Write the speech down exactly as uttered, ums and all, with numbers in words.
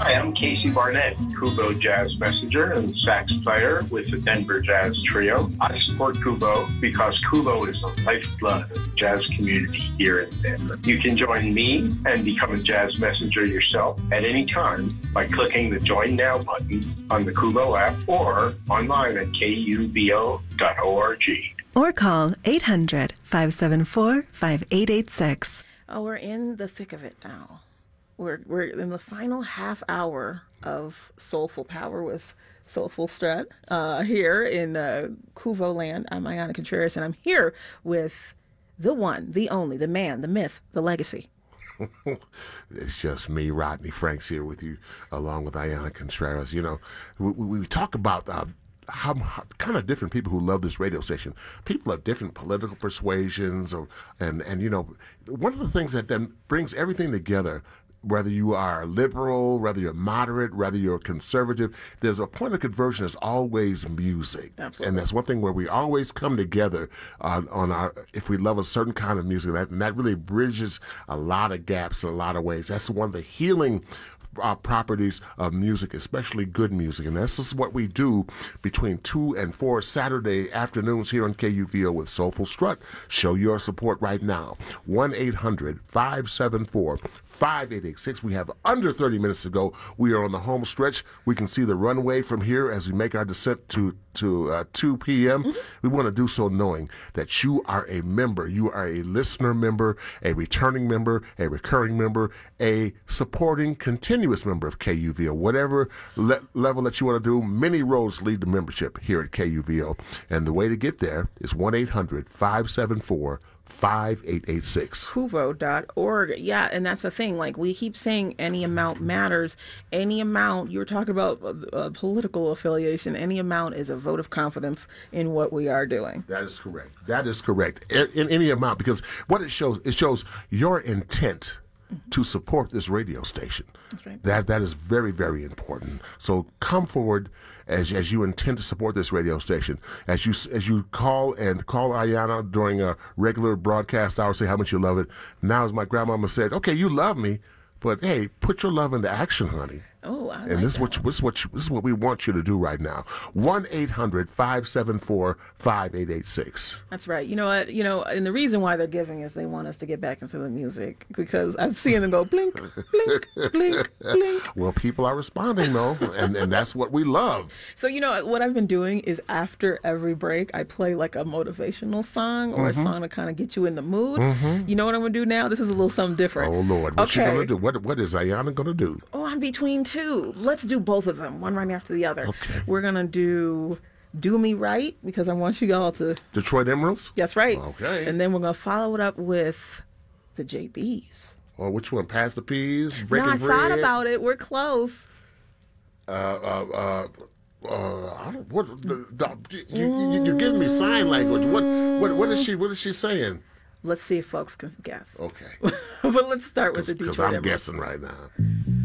Hi, I'm Casey Barnett, Kubo Jazz Messenger and sax player with the Denver Jazz Trio. I support Kubo because Kubo is the lifeblood of the jazz community here in Denver. You can join me and become a jazz messenger yourself at any time by clicking the Join Now button on the Kubo app or online at kubo dot org. Or call eight hundred, five seven four, five eight eight six. Oh, we're in the thick of it now. We're we're in the final half hour of Soulful Power with Soulful Strut uh, here in uh, Kuvo Land. I'm Ayana Contreras, and I'm here with the one, the only, the man, the myth, the legacy. It's just me, Rodney Franks, here with you, along with Ayana Contreras. You know, we, we talk about uh, how, how kind of different people who love this radio station. People of different political persuasions, or and and you know, one of the things that then brings everything together, whether you are liberal, whether you're moderate, whether you're conservative, there's a point of conversion is always music. Absolutely. And that's one thing where we always come together on, on our, if we love a certain kind of music, that, and that really bridges a lot of gaps in a lot of ways. That's one of the healing Uh, properties of music, especially good music. And this is what we do between two and four Saturday afternoons here on K U V O with Soulful Strut. Show your support right now. one eight hundred, five seven four, five eight eight six. We have under thirty minutes to go. We are on the home stretch. We can see the runway from here as we make our descent to to uh, two p.m. Mm-hmm. We want to do so knowing that you are a member. You are a listener member, a returning member, a recurring member, a supporting continuous member of K U V O. Whatever le- level that you want to do, many roads lead to membership here at K U V O. And the way to get there is one eight hundred, five seven four, five eight eight six. Kuvo dot org. Yeah, and that's the thing. Like, we keep saying any amount matters. Any amount, you were talking about uh, political affiliation, any amount is a vote of confidence in what we are doing. That is correct. That is correct. In, in any amount, because what it shows, it shows your intent to support this radio station. That's right. That that is very, very important. So come forward as as you intend to support this radio station. As you as you call and call Ayana during a regular broadcast hour, say how much you love it. Now, as my grandmama said, okay, you love me, but hey, put your love into action, honey. Oh, I and like this is that. what you, this is what you, this is what we want you to do right now. one eight hundred, five seven four, five eight eight six. That's right. You know what? You know, and the reason why they're giving is they want us to get back into the music, because I'm seeing them go blink, blink, blink, blink. Well, people are responding though, and, and that's what we love. So, you know, what I've been doing is after every break, I play like a motivational song or Mm-hmm. a song to kind of get you in the mood. Mm-hmm. You know what I'm going to do now? This is a little something different. Oh, Lord. What's okay. she going to do? What, what is Ayana going to do? Oh, I'm between two. Let's do both of them, one right after the other. Okay. We're going to do Do Me Right, because I want you all to... Detroit Emeralds? That's right. Okay. And then we're going to follow it up with the J Bs. Well, which one? Pass the Peas? Breaking No, I Bread? thought about it. We're close. Uh, uh, uh, uh, I don't, what, the, the, you, you, you're giving me sign language. What, what, what is she, what is she saying? Let's see if folks can guess. Okay. But let's start with the Because Detroit I'm Emeralds. guessing right now.